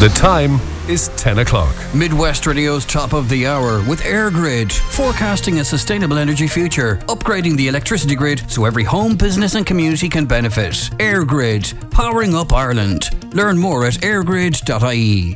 The time is 10 o'clock. Midwest Radio's top of the hour with EirGrid, forecasting a sustainable energy future, upgrading the electricity grid so every home, business and community can benefit. EirGrid, powering up Ireland. Learn more at eirgrid.ie.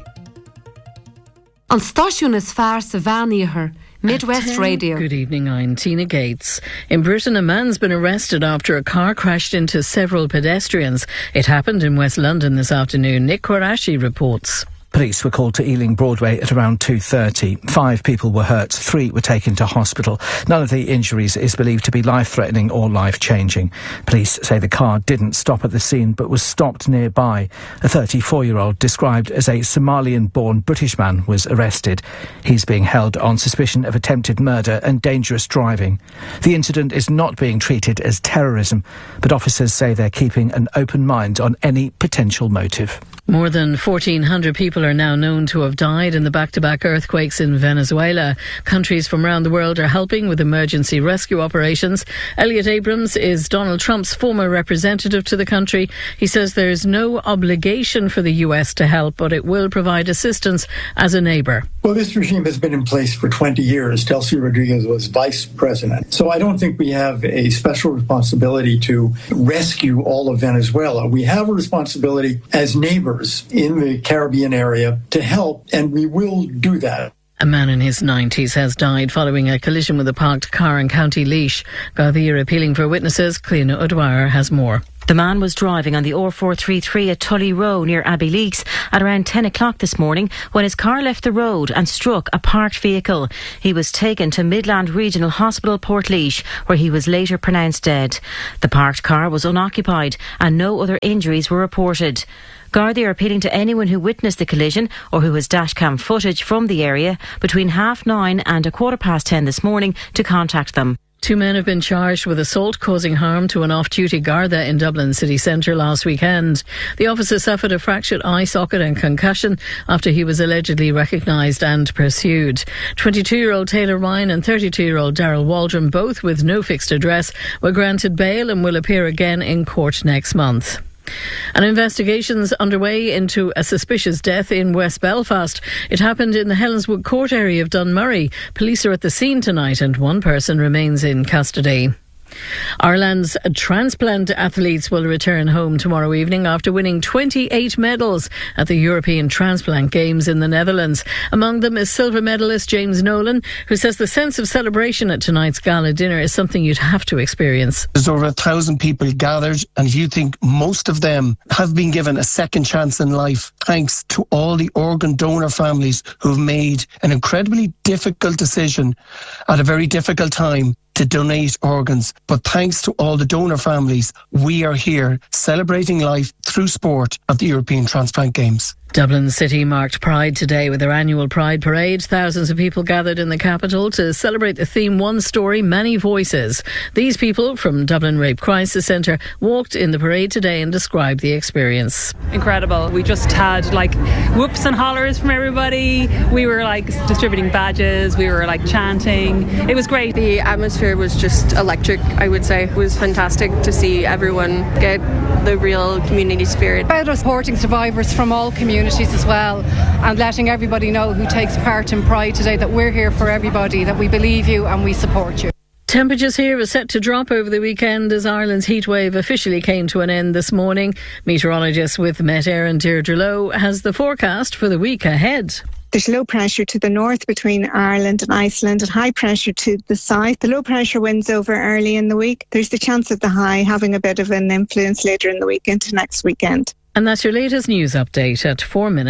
An stáisiún is fearr sa bhean Midwest Radio. Good evening, I'm Tina Gates. In Britain, a man's been arrested after a car crashed into several pedestrians. It happened in West London this afternoon. Nick Quarashi reports. Police were called to Ealing Broadway at around 2:30. 5 people were hurt, 3 were taken to hospital. None of the injuries is believed to be life-threatening or life-changing. Police say the car didn't stop at the scene but was stopped nearby. A 34-year-old described as a Somalian-born British man was arrested. He's being held on suspicion of attempted murder and dangerous driving. The incident is not being treated as terrorism, but officers say they're keeping an open mind on any potential motive. More than 1,400 people are now known to have died in the back-to-back earthquakes in Venezuela. Countries from around the world are helping with emergency rescue operations. Elliot Abrams is Donald Trump's former representative to the country. He says there is no obligation for the US to help, but it will provide assistance as a neighbour. Well, this regime has been in place for 20 years. Delcy Rodriguez was vice president. So I don't think we have a special responsibility to rescue all of Venezuela. We have a responsibility as neighbours in the Caribbean area to help, and we will do that. A man in his 90s has died following a collision with a parked car in County Laois. Gardaí appealing for witnesses. Cliona O'Dwyer has more. The man was driving on the R433 at Tully Row near Abbeyleix at around 10 o'clock this morning when his car left the road and struck a parked vehicle. He was taken to Midland Regional Hospital, Portlaoise, where he was later pronounced dead. The parked car was unoccupied and no other injuries were reported. Gardaí are appealing to anyone who witnessed the collision or who has dashcam footage from the area between 9:30 and 10:15 this morning to contact them. 2 men have been charged with assault causing harm to an off-duty Garda in Dublin city centre last weekend. The officer suffered a fractured eye socket and concussion after he was allegedly recognised and pursued. 22-year-old Taylor Ryan and 32-year-old Daryl Waldron, both with no fixed address, were granted bail and will appear again in court next month. An investigation's underway into a suspicious death in West Belfast. It happened in the Helenswood Court area of Dunmurry. Police are at the scene tonight and one person remains in custody. Ireland's transplant athletes will return home tomorrow evening after winning 28 medals at the European Transplant Games in the Netherlands. Among them is silver medalist James Nolan, who says the sense of celebration at tonight's gala dinner is something you'd have to experience. There's over 1,000 people gathered, and you think most of them have been given a second chance in life thanks to all the organ donor families who've made an incredibly difficult decision at a very difficult time to donate organs. But thanks to all the donor families, we are here celebrating life through sport at the European Transplant Games. Dublin City marked Pride today with their annual Pride Parade. Thousands of people gathered in the capital to celebrate the theme One Story, Many Voices. These people from Dublin Rape Crisis Centre walked in the parade today and described the experience. Incredible. We just had whoops and hollers from everybody. We were distributing badges. We were chanting. It was great. The atmosphere was just electric, I would say. It was fantastic to see everyone get the real community spirit. About us supporting survivors from all communities as well, and letting everybody know who takes part in Pride today that we're here for everybody, that we believe you and we support you. Temperatures here are set to drop over the weekend as Ireland's heatwave officially came to an end this morning. Meteorologist with Met Éireann Deirdre Lowe has the forecast for the week ahead. There's low pressure to the north between Ireland and Iceland and high pressure to the south. The low pressure winds over early in the week. There's the chance of the high having a bit of an influence later in the week into next weekend. And that's your latest news update at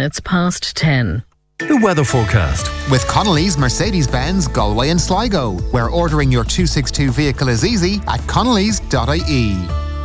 10:04. The weather forecast. With Connolly's Mercedes-Benz, Galway and Sligo, where ordering your 262 vehicle is easy at connellys.ie.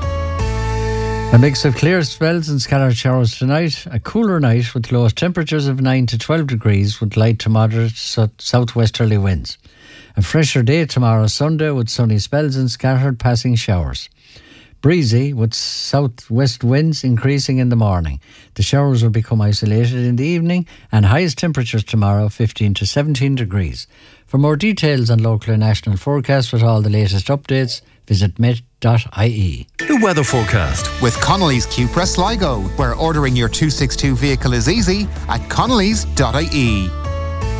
A mix of clear spells and scattered showers tonight. A cooler night with lowest temperatures of 9 to 12 degrees with light to moderate southwesterly winds. A fresher day tomorrow Sunday with sunny spells and scattered passing showers. Breezy with southwest winds increasing in the morning. The showers will become isolated in the evening and highest temperatures tomorrow 15 to 17 degrees. For more details on local and national forecasts with all the latest updates, visit met.ie. The weather forecast with Connolly's Cupra Sligo, where ordering your 262 vehicle is easy at connellys.ie.